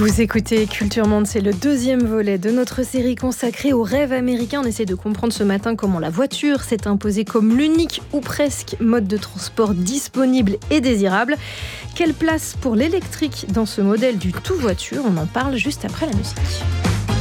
Vous écoutez Culture Monde, c'est le deuxième volet de notre série consacrée aux rêves américains. On essaie de comprendre ce matin comment la voiture s'est imposée comme l'unique ou presque mode de transport disponible et désirable. Quelle place pour l'électrique dans ce modèle du tout voiture ? On en parle juste après la musique.